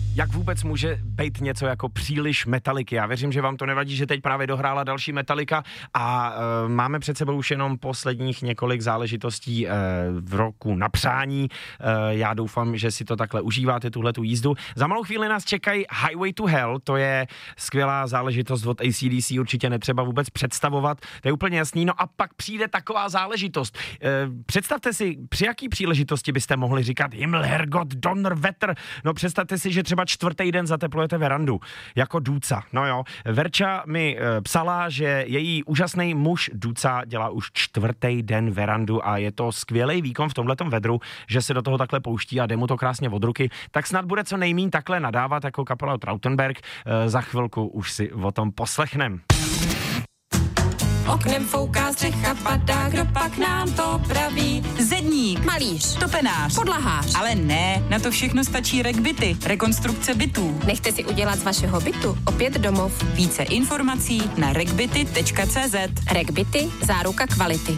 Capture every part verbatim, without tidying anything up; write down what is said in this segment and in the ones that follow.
Jak vůbec může být něco jako příliš Metalliky? Já věřím, že vám to nevadí, že teď právě dohrála další Metallica a e, máme před sebou už jenom posledních několik záležitostí e, v roku na přání. E, já doufám, že si to takhle užíváte, tuhletu jízdu. Za malou chvíli nás čekají Highway to Hell, to je skvělá záležitost od A C D C, určitě netřeba vůbec představovat, to je úplně jasný. No a pak přijde taková záležitost. E, představte si, při jaký příležitosti byste mohli říkat Himmel, Herrgott, Donnerwetter. No představte si, že třeba čtvrtý den zateplujete verandu, jako Duca. No jo, Verča mi e, psala, že její úžasný muž Duca dělá už čtvrtý den verandu a je to skvělý výkon v tomhletom vedru, že se do toho takhle pouští a jde mu to krásně od ruky. Tak snad bude co nejmín takhle nadávat jako kapela Trautenberg. E, za chvilku už si o tom poslechnem. Oknem fouká střecha, padá, kdo pak nám to praví? Zedník, Malíř, topenář, podlahář. ale ne, na to všechno stačí RegBity, rekonstrukce bytů. Nechte si udělat z vašeho bytu opět domov. Více informací na regbity tečka cé zet. RegBity, záruka kvality.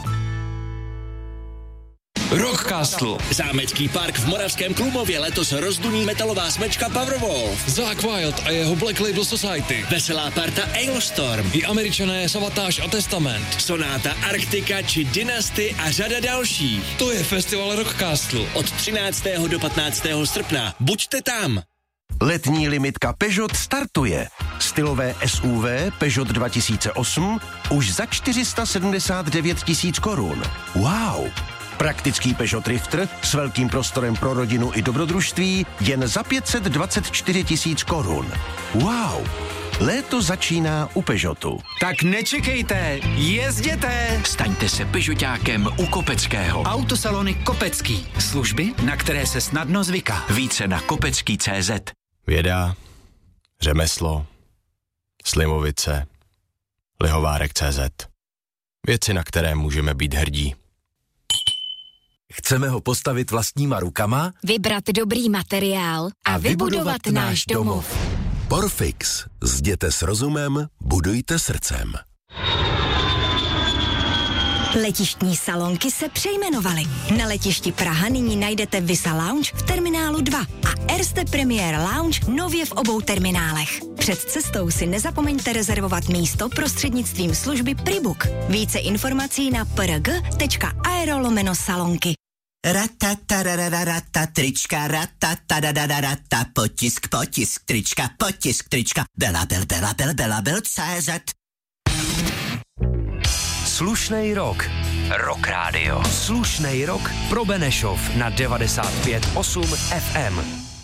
Rockcastle. Zámecký park v Moravském Klumově letos rozduní metalová smečka Powerwolf. Zakk Wylde a jeho Black Label Society. Veselá parta Ailstorm. I Američané Savatage a Testament. Sonáta Arktika či Dynasty a řada dalších. To je festival Rockcastle. Od třináctého do patnáctého srpna. Buďte tam. Letní limitka Peugeot startuje. Stylové S U V Peugeot dva tisíce osm už za čtyři sta sedmdesát devět tisíc korun. Wow! Praktický Peugeot Drifter s velkým prostorem pro rodinu i dobrodružství jen za pět set dvacet čtyři tisíc korun. Wow! Léto začíná u Peugeotu. Tak nečekejte, jezděte! Staňte se Peugeotákem u Kopeckého. Autosalony Kopecký. Služby, na které se snadno zvyká. Více na kopecký tečka cé zet. Věda, řemeslo, Slimovice, Lihovárek tečka cé zet. Věci, na které můžeme být hrdí. Chceme ho postavit vlastníma rukama? Vybrat dobrý materiál a, a vybudovat, vybudovat náš domov. Porfix. Zděte s rozumem, budujte srdcem. Letištní salonky se přejmenovaly. Na letišti Praha nyní najdete Visa Lounge v terminálu dva a Erste Premier Lounge nově v obou terminálech. Před cestou si nezapomeňte rezervovat místo prostřednictvím služby Pribook. Více informací na prg tečka aero lomeno salonky. Ratatarararata, trička, ratatadadadata, potisk, potisk, trička, potisk, trička, bela, bel, bela, bel, bela, bel, cé zet. Slušnej rok. Rock Radio. Slušnej rok pro Benešov na devadesát pět osm ef em.